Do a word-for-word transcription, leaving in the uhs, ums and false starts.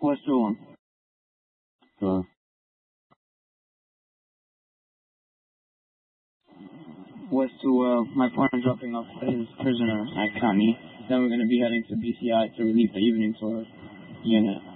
Was to one. So, Was to uh, my partner dropping off his prisoner at Kani. Then we're going to be heading to B C I to relieve the evening tour unit.